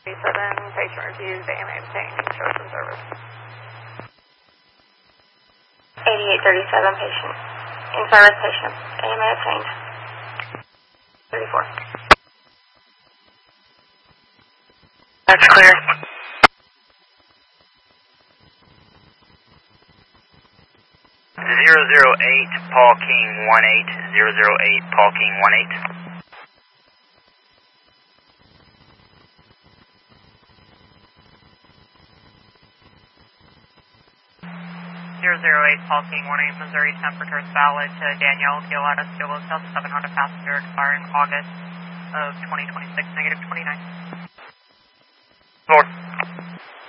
patient reviews, AMA obtained, show some service. 8837 patient, in service patient, AMA obtained. 34. That's clear. 008 Paul King 18, 008 Paul King 18. 008 Paul King 18, Missouri, temperature is valid to Danielle Giolata, Steel South 700 passenger, expiring August of 2026, -29. North.